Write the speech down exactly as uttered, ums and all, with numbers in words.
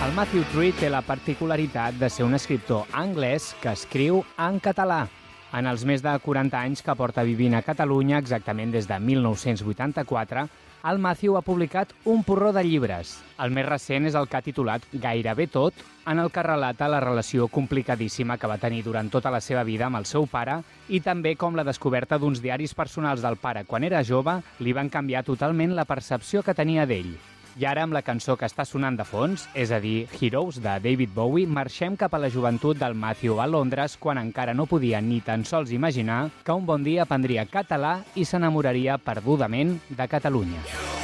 El Matthew Tree té la particularitat de ser un escriptor anglès que escriu en català. En els més de quaranta anys que porta vivint a Catalunya, exactament des de mil nou-cents vuitanta-quatre, el Matthew ha publicat un porró de llibres. El més recent és el que ha titulat Gairebé tot, en el que relata la relació complicadíssima que va tenir durant tota la seva vida amb el seu pare i també com la descoberta d'uns diaris personals del pare quan era jove li van canviar totalment la percepció que tenia d'ell. I ara, amb la cançó que està sonant de fons, és a dir, Heroes, de David Bowie, marxem cap a la joventut del Matthew a Londres quan encara no podia ni tan sols imaginar que un bon dia aprendria català i s'enamoraria perdudament de Catalunya.